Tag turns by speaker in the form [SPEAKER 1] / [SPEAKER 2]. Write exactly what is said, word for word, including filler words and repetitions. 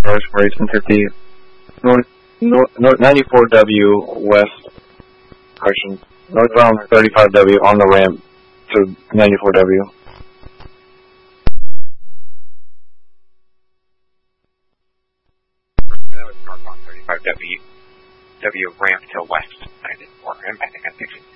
[SPEAKER 1] cars for eighteen fifty. North, north, north ninety-four W west, correction, northbound thirty-five W on the ramp to ninety-four W.
[SPEAKER 2] That was northbound thirty-five W, W ramp to west ninety-four. I think I'm picking